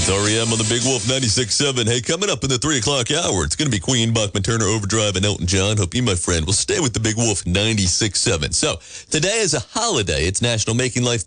That's REM on the Big Wolf 96.7. Hey, coming up in the 3 o'clock hour, it's going to be Queen, Bachman Turner, Overdrive, and Elton John. Hope you, my friend, will stay with the Big Wolf 96.7. So, today is a holiday. It's National Making Life